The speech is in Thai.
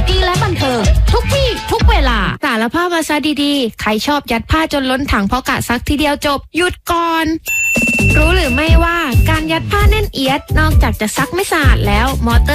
ตี้และบันเทิงทุกที่ทุกเวลาสารภาพมาซะดีๆใครชอบยัดผ้าจนล้นถังเพราะกะซักทีเดียวจบหยุดก่อนรู้หรือไม่ว่าการยัดผ้าแน่นเอียดนอกจากจะซักไม่สะอาดแล้วมอเตอร์